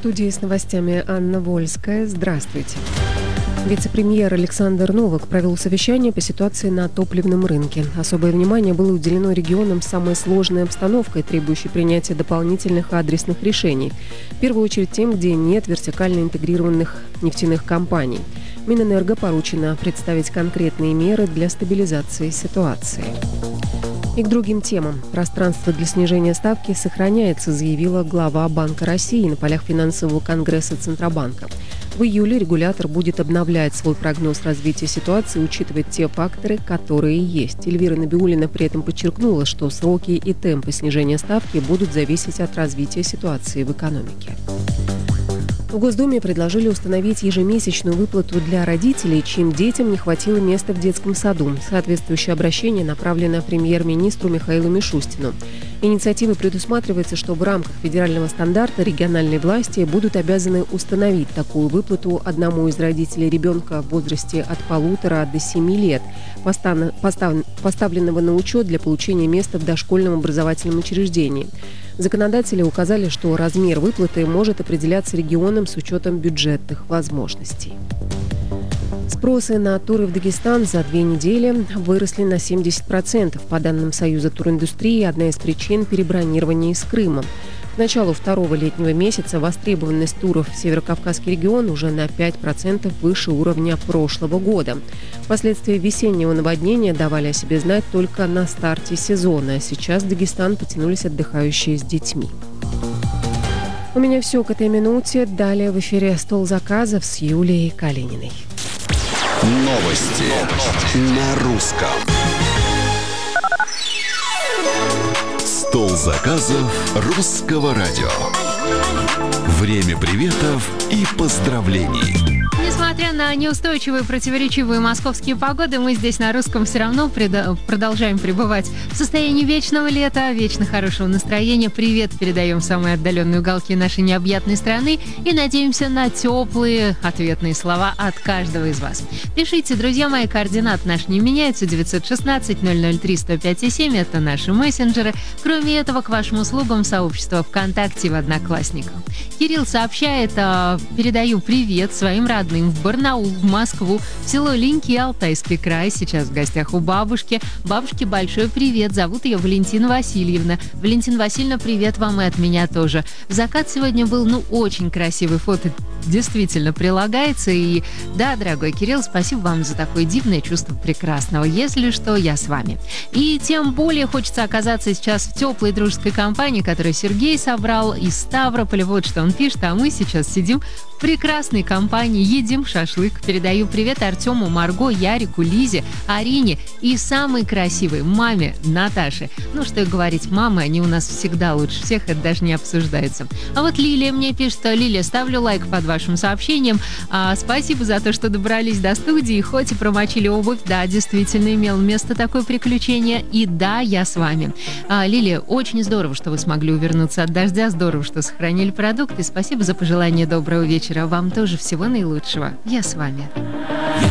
студии с новостями Анна Вольская. Здравствуйте. Вице-премьер Александр Новак провел совещание по ситуации на топливном рынке. Особое внимание было уделено регионам с самой сложной обстановкой, требующей принятия дополнительных адресных решений. В первую очередь тем, где нет вертикально интегрированных нефтяных компаний. Минэнерго поручено представить конкретные меры для стабилизации ситуации. И к другим темам. Пространство для снижения ставки сохраняется, заявила глава Банка России на полях финансового конгресса Центробанка. В июле регулятор будет обновлять свой прогноз развития ситуации, учитывая те факторы, которые есть. Эльвира Набиуллина при этом подчеркнула, что сроки и темпы снижения ставки будут зависеть от развития ситуации в экономике. В Госдуме предложили установить ежемесячную выплату для родителей, чьим детям не хватило места в детском саду. Соответствующее обращение направлено премьер-министру Михаилу Мишустину. Инициативой предусматривается, что в рамках федерального стандарта региональные власти будут обязаны установить такую выплату одному из родителей ребенка в возрасте от 1,5 до 7 лет, поставленного на учет для получения места в дошкольном образовательном учреждении. Законодатели указали, что размер выплаты может определяться регионом с учетом бюджетных возможностей. Спросы на туры в Дагестан за 2 недели выросли на 70%. По данным Союза туриндустрии, одна из причин – перебронирования из Крыма. К началу второго летнего месяца востребованность туров в Северокавказский регион уже на 5% выше уровня прошлого года. Последствия весеннего наводнения давали о себе знать только на старте сезона. Сейчас в Дагестан потянулись отдыхающие с детьми. У меня все к этой минуте. Далее в эфире «Стол заказов» с Юлией Калининой. Новости на русском. Стол заказов русского радио. Время приветов и поздравлений. Несмотря на неустойчивые, противоречивые московские погоды, мы здесь на русском все равно продолжаем пребывать в состоянии вечного лета, вечно хорошего настроения. Привет передаем в самые отдаленные уголки нашей необъятной страны и надеемся на теплые ответные слова от каждого из вас. Пишите, друзья мои, координаты наши не меняются. 916-003-105-7 – это наши мессенджеры. Кроме этого, к вашим услугам сообщество ВКонтакте в Одноклассниках. Кирилл сообщает, передаю привет своим родным в Барнаул, в Москву, в село Леньки, Алтайский край. Сейчас в гостях у бабушки. Бабушке большой привет. Зовут ее Валентина Васильевна. Валентина Васильевна, привет вам и от меня тоже. Закат сегодня был, очень красивый. Фото действительно прилагается. И да, дорогой Кирилл, спасибо вам за такое дивное чувство прекрасного. Если что, я с вами. И тем более хочется оказаться сейчас в теплой дружеской компании, которую Сергей собрал из Ставрополя. Вот что он пишет, а мы сейчас сидим в прекрасной компании, едим шашлык. Передаю привет Артему, Марго, Ярику, Лизе, Арине и самой красивой маме Наташе. Что и говорить, мамы, они у нас всегда лучше всех, это даже не обсуждается. А вот Лилия мне пишет, Лилия, ставлю лайк под вашим сообщением. Спасибо за то, что добрались до студии, хоть и промочили обувь. Да, действительно имело место такое приключение. И да, я с вами. Лилия, очень здорово, что вы смогли увернуться от дождя, здорово, что сохранили продукты. Спасибо за пожелание доброго вечера. Вам тоже всего наилучшего. Я с вами.